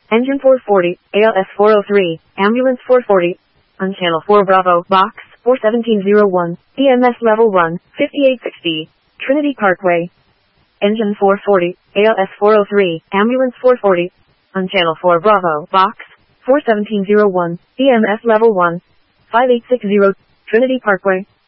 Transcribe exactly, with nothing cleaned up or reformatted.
Engine four forty, A L S four oh three, Ambulance four forty, on Channel four Bravo, Box four seventeen oh one, E M S Level one, fifty-eight sixty, Trinity Parkway. Engine four forty, A L S four oh three, Ambulance four forty, on Channel four Bravo, Box four seventeen oh one, E M S Level one, five eight six zero, Trinity Parkway.